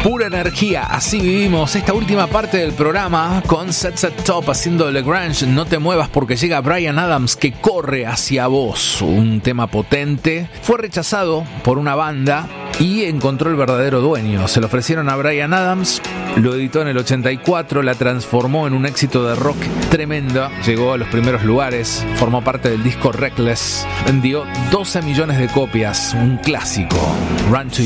Pura energía, así vivimos esta última parte del programa con Set Set Top haciendo Lagrange. No te muevas porque llega Bryan Adams que corre hacia vos. Un tema potente. Fue rechazado por una banda y encontró el verdadero dueño. Se lo ofrecieron a Bryan Adams, lo editó en el 84, la transformó en un éxito de rock tremendo. Llegó a los primeros lugares, formó parte del disco Reckless, vendió 12 millones de copias, un clásico. Run to